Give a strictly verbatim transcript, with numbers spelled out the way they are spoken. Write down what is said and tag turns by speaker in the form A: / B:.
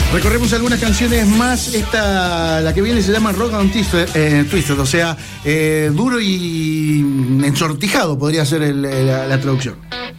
A: Recorremos algunas canciones más. Esta, la que viene, se llama Rock and Twisted, eh, Twisted, o sea, eh, duro y ensortijado podría ser el, la, la traducción.